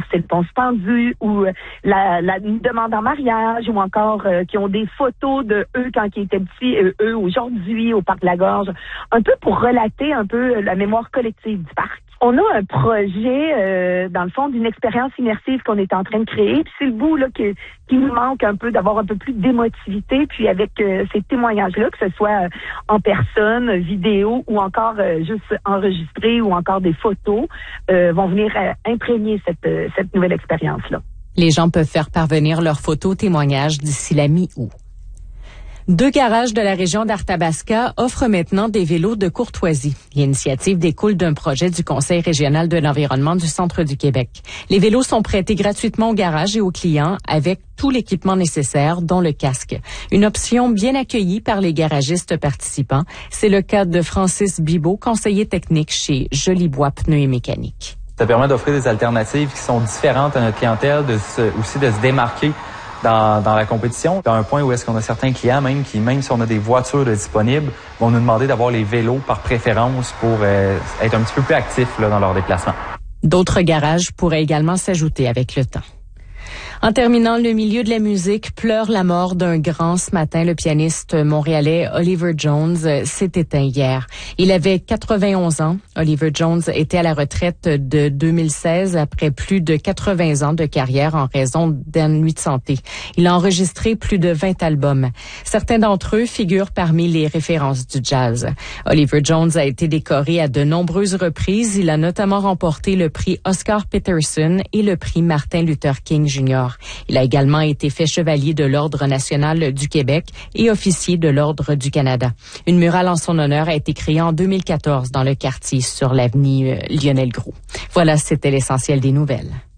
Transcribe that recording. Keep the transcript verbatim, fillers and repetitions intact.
traverser le pont suspendu ou euh, la, la une demande en mariage ou encore euh, qui ont des photos de eux quand ils étaient petits et eux aujourd'hui au Parc de la Gorge, un peu pour relater un peu la mémoire collective du parc. On a un projet, euh, dans le fond, d'une expérience immersive qu'on est en train de créer. Puis c'est le bout là qui, qui nous manque un peu, d'avoir un peu plus d'émotivité. Puis avec euh, ces témoignages-là, que ce soit euh, en personne, vidéo ou encore euh, juste enregistré ou encore des photos, euh, vont venir euh, imprégner cette, euh, cette nouvelle expérience-là. Les gens peuvent faire parvenir leurs photos témoignages d'ici la mi-août. Deux garages de la région d'Arthabasca offrent maintenant des vélos de courtoisie. L'initiative découle d'un projet du Conseil régional de l'environnement du Centre du Québec. Les vélos sont prêtés gratuitement aux garages et aux clients avec tout l'équipement nécessaire, dont le casque. Une option bien accueillie par les garagistes participants. C'est le cas de Francis Bibot, conseiller technique chez Jolibois Pneus et Mécanique. Ça permet d'offrir des alternatives qui sont différentes à notre clientèle, de se, aussi de se démarquer Dans, dans la compétition, à un point où est-ce qu'on a certains clients même qui, même si on a des voitures de disponibles, vont nous demander d'avoir les vélos par préférence pour euh, être un petit peu plus actifs là, dans leur déplacement. D'autres garages pourraient également s'ajouter avec le temps. En terminant, le milieu de la musique pleure la mort d'un grand ce matin. Le pianiste montréalais Oliver Jones s'est éteint hier. Il avait quatre-vingt-onze ans. Oliver Jones était à la retraite de deux mille seize après plus de quatre-vingts ans de carrière en raison d'ennuis de santé. Il a enregistré plus de vingt albums. Certains d'entre eux figurent parmi les références du jazz. Oliver Jones a été décoré à de nombreuses reprises. Il a notamment remporté le prix Oscar Peterson et le prix Martin Luther King junior Il a également été fait chevalier de l'Ordre national du Québec et officier de l'Ordre du Canada. Une murale en son honneur a été créée en deux mille quatorze dans le quartier sur l'avenue Lionel-Groulx. Voilà, c'était l'essentiel des nouvelles.